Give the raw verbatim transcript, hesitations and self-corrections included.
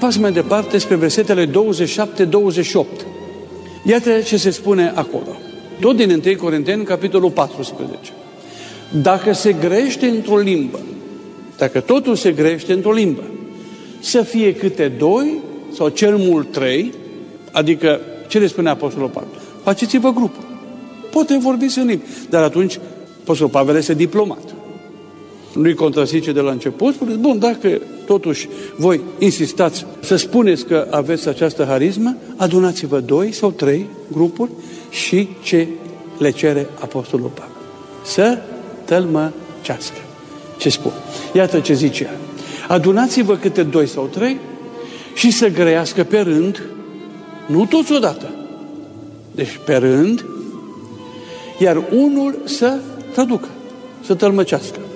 pas mai departe spre versetele douăzeci și șapte douăzeci și opt. Iată ce se spune acolo. Tot din întâi Corinteni, capitolul paisprezece. Dacă se grește într-o limbă, dacă totul se grește într-o limbă, să fie câte doi sau cel mult trei, adică ce le spune Apostolul Pavel? Faceți-vă grupul. Poate vorbiți în limbi. Dar atunci Apostolul Pavel este diplomat. Nu-i contrazice de la început, spuneți, bun, dacă totuși voi insistați să spuneți că aveți această harismă, adunați-vă doi sau trei grupuri și ce le cere Apostolul Pavel? Să tălmăcească. Ce spun? Iată ce zice ea. Adunați-vă câte doi sau trei și să grăiască pe rând, nu toți odată, deci pe rând, iar unul să traducă, să tălmăcească.